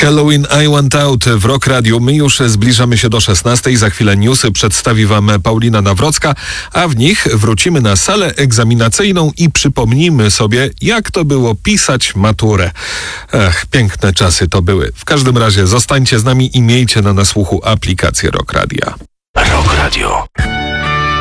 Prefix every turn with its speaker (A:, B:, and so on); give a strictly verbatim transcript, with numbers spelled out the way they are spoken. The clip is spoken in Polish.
A: Halloween I Want Out w Rock Radio. My już zbliżamy się do szesnastej. Za chwilę newsy przedstawi wam Paulina Nawrocka, a w nich wrócimy na salę egzaminacyjną i przypomnimy sobie, jak to było pisać maturę. Ech, piękne czasy to były. W każdym razie zostańcie z nami i miejcie na nasłuchu aplikację Rock Radia.
B: Rock Radio.